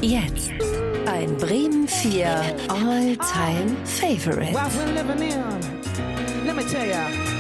Jetzt ein Bremen 4 All-Time Favorite. Let me tell ya.